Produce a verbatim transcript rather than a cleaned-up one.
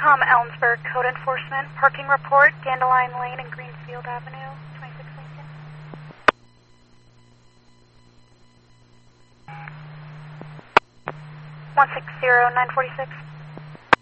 Tom Ellensburg, Code Enforcement. Parking report, Dandelion Lane and Greenfield Avenue, twenty-six Lincoln. one six zero nine four six.